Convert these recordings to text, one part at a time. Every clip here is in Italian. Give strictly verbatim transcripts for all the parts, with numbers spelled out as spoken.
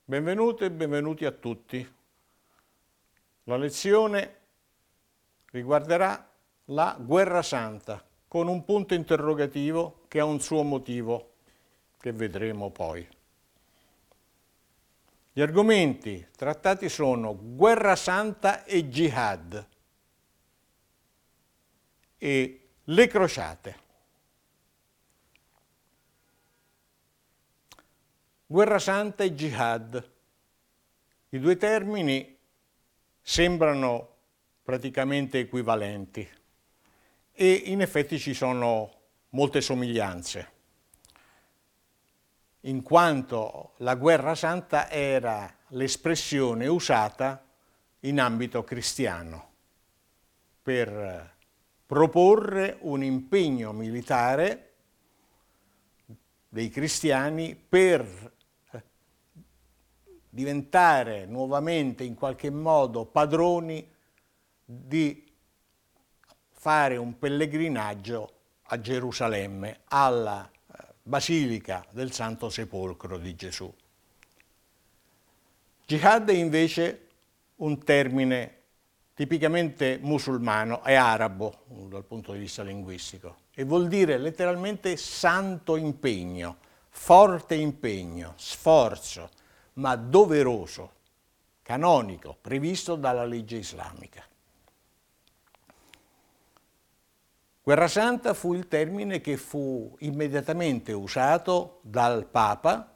Benvenute e benvenuti a tutti. La lezione riguarderà la Guerra Santa, con un punto interrogativo che ha un suo motivo, che vedremo poi. Gli argomenti trattati sono Guerra Santa e Jihad e le crociate. Guerra Santa e Jihad. I due termini sembrano praticamente equivalenti e in effetti ci sono molte somiglianze, in quanto la Guerra Santa era l'espressione usata in ambito cristiano per proporre un impegno militare dei cristiani per diventare nuovamente in qualche modo padroni di fare un pellegrinaggio a Gerusalemme, alla Basilica del Santo Sepolcro di Gesù. Jihad è invece un termine tipicamente musulmano e arabo dal punto di vista linguistico e vuol dire letteralmente santo impegno, forte impegno, sforzo, ma doveroso, canonico, previsto dalla legge islamica. Guerra Santa fu il termine che fu immediatamente usato dal Papa,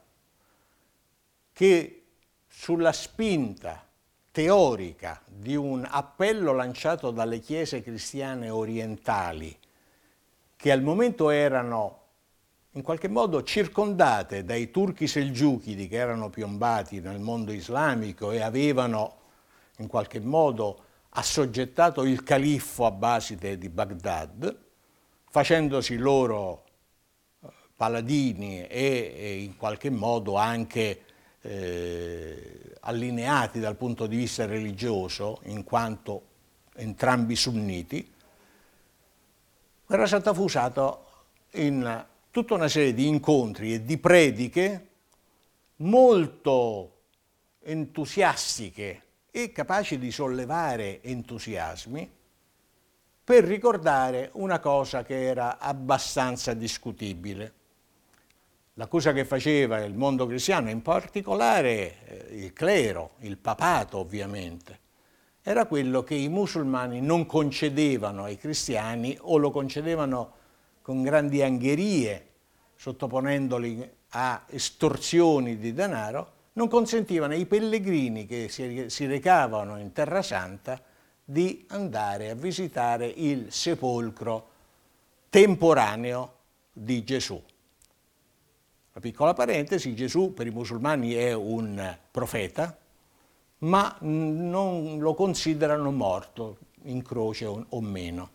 che sulla spinta teorica di un appello lanciato dalle chiese cristiane orientali, che al momento erano in qualche modo circondate dai turchi selgiuchidi che erano piombati nel mondo islamico e avevano in qualche modo assoggettato il califfo abbaside di Baghdad, facendosi loro paladini e, e in qualche modo anche eh, allineati dal punto di vista religioso, in quanto entrambi sunniti. Guerra Santa fu usato in tutta una serie di incontri e di prediche molto entusiastiche e capaci di sollevare entusiasmi per ricordare una cosa che era abbastanza discutibile. La cosa che faceva il mondo cristiano, in particolare il clero, il papato ovviamente, era quello che i musulmani non concedevano ai cristiani o lo concedevano con grandi angherie, sottoponendoli a estorsioni di denaro, non consentivano ai pellegrini che si, si recavano in Terra Santa di andare a visitare il sepolcro temporaneo di Gesù. Una piccola parentesi, Gesù per i musulmani è un profeta, ma non lo considerano morto, in croce o, o meno.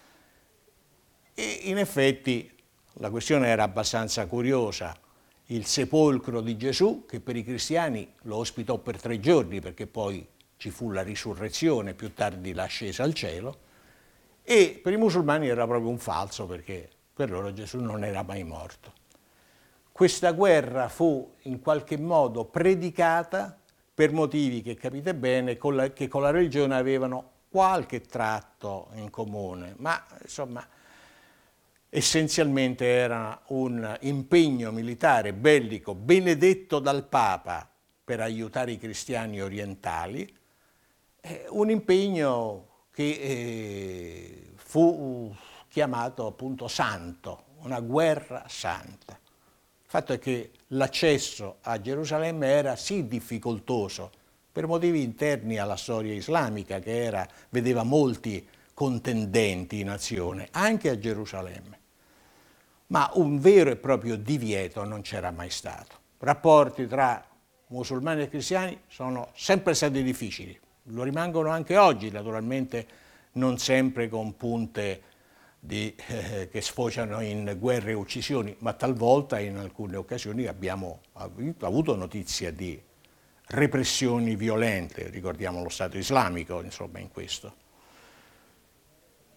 E in effetti la questione era abbastanza curiosa. Il sepolcro di Gesù, che per i cristiani lo ospitò per tre giorni, perché poi ci fu la risurrezione, più tardi l'ascesa al cielo, e per i musulmani era proprio un falso, perché per loro Gesù non era mai morto. Questa guerra fu in qualche modo predicata per motivi che capite bene, con la, che con la religione avevano qualche tratto in comune, ma insomma essenzialmente era un impegno militare bellico benedetto dal Papa per aiutare i cristiani orientali, eh, un impegno che eh, fu chiamato appunto santo, una guerra santa. Il fatto è che l'accesso a Gerusalemme era sì difficoltoso per motivi interni alla storia islamica, che era, vedeva molti contendenti in azione, anche a Gerusalemme. Ma un vero e proprio divieto non c'era mai stato. Rapporti tra musulmani e cristiani sono sempre stati difficili, lo rimangono anche oggi, naturalmente non sempre con punte di, eh, che sfociano in guerre e uccisioni, ma talvolta in alcune occasioni abbiamo avuto notizia di repressioni violente, ricordiamo lo Stato islamico insomma in questo.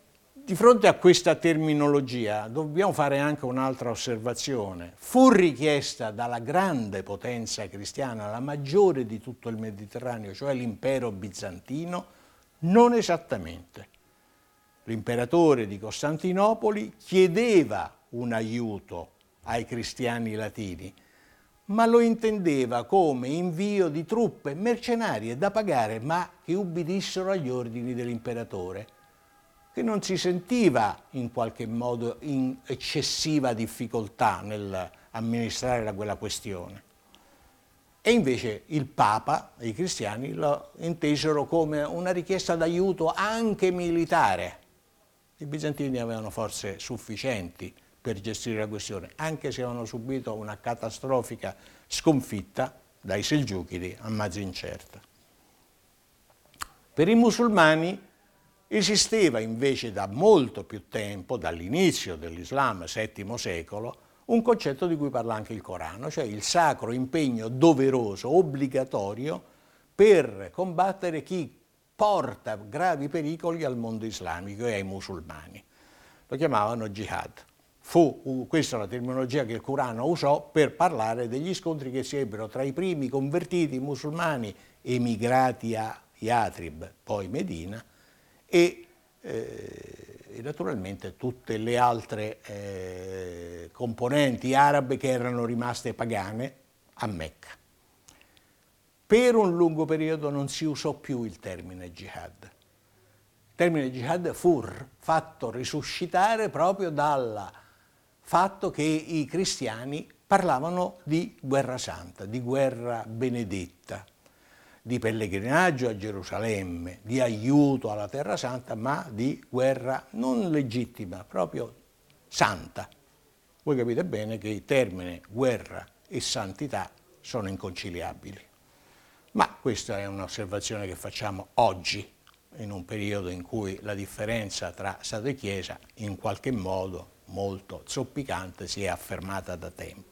Di fronte a questa terminologia dobbiamo fare anche un'altra osservazione. Fu richiesta dalla grande potenza cristiana, la maggiore di tutto il Mediterraneo, cioè l'impero bizantino? Non esattamente. L'imperatore di Costantinopoli chiedeva un aiuto ai cristiani latini, ma lo intendeva come invio di truppe mercenarie da pagare, ma che ubbidissero agli ordini dell'imperatore, che non si sentiva in qualche modo in eccessiva difficoltà nell'amministrare quella questione. E invece il Papa e i cristiani lo intesero come una richiesta d'aiuto anche militare. I bizantini avevano forze sufficienti per gestire la questione, anche se avevano subito una catastrofica sconfitta dai Selgiuchidi a Mazincerta. Per i musulmani esisteva invece da molto più tempo, dall'inizio dell'Islam, settimo secolo, un concetto di cui parla anche il Corano, cioè il sacro impegno doveroso, obbligatorio, per combattere chi porta gravi pericoli al mondo islamico e ai musulmani. Lo chiamavano jihad. Fu questa la terminologia che il Corano usò per parlare degli scontri che si ebbero tra i primi convertiti musulmani emigrati a Yatrib, poi Medina, e, eh, e naturalmente tutte le altre eh, componenti arabe che erano rimaste pagane a Mecca. Per un lungo periodo non si usò più il termine jihad. Il termine jihad fu fatto risuscitare proprio dal fatto che i cristiani parlavano di guerra santa, di guerra benedetta, di pellegrinaggio a Gerusalemme, di aiuto alla Terra Santa, ma di guerra non legittima, proprio santa. Voi capite bene che i termini guerra e santità sono inconciliabili. Ma questa è un'osservazione che facciamo oggi, in un periodo in cui la differenza tra Stato e Chiesa, in qualche modo molto zoppicante, si è affermata da tempo.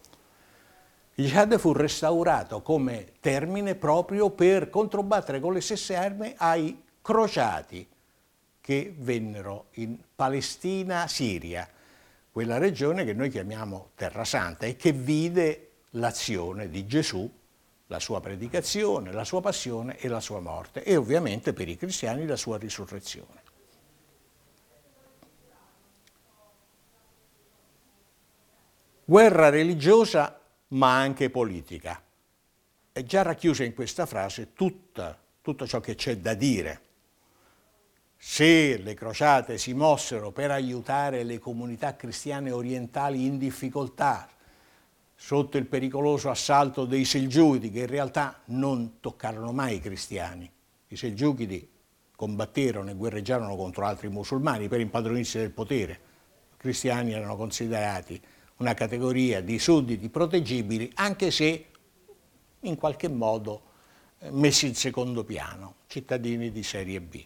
Il jihad fu restaurato come termine proprio per controbattere con le stesse armi ai crociati che vennero in Palestina, Siria, quella regione che noi chiamiamo Terra Santa e che vide l'azione di Gesù, la sua predicazione, la sua passione e la sua morte, e ovviamente per i cristiani la sua risurrezione. Guerra religiosa ma anche politica. È già racchiusa in questa frase tutta, tutto ciò che c'è da dire. Se le crociate si mossero per aiutare le comunità cristiane orientali in difficoltà sotto il pericoloso assalto dei Selgiuchidi, che in realtà non toccarono mai i cristiani. I Selgiuchidi combatterono e guerreggiarono contro altri musulmani per impadronirsi del potere. I cristiani erano considerati una categoria di sudditi proteggibili, anche se in qualche modo messi in secondo piano, cittadini di serie B.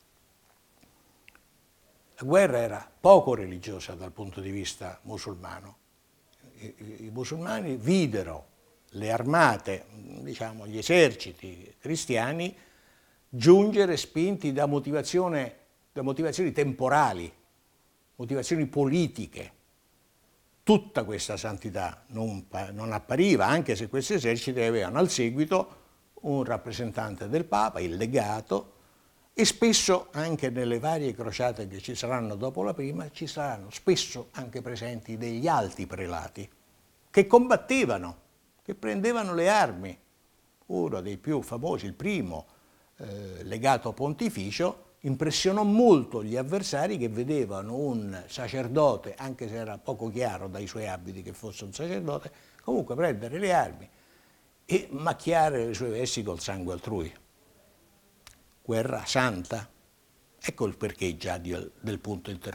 La guerra era poco religiosa dal punto di vista musulmano. I, i musulmani videro le armate, diciamo gli eserciti cristiani, giungere spinti da, motivazione, da motivazioni temporali, motivazioni politiche. Tutta questa santità non, non appariva, anche se questi eserciti avevano al seguito un rappresentante del Papa, il legato, e spesso anche nelle varie crociate che ci saranno dopo la prima, ci saranno spesso anche presenti degli alti prelati che combattevano, che prendevano le armi. Uno dei più famosi, il primo eh, legato pontificio, impressionò molto gli avversari che vedevano un sacerdote, anche se era poco chiaro dai suoi abiti che fosse un sacerdote, comunque prendere le armi e macchiare le sue vesti col sangue altrui. Guerra santa. Ecco il perché già del punto interrogativo.